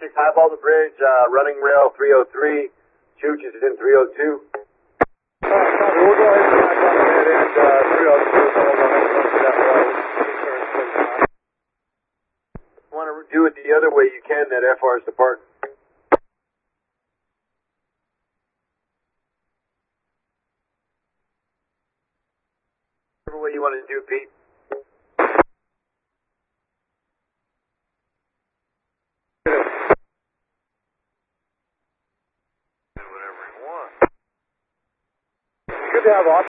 highball the bridge, running rail 303. Chooch is in 302. We'll go ahead and back on that end, 302. Want to do it the other way you can, that FR is departing. Whatever way you want to do, Pete. Good to have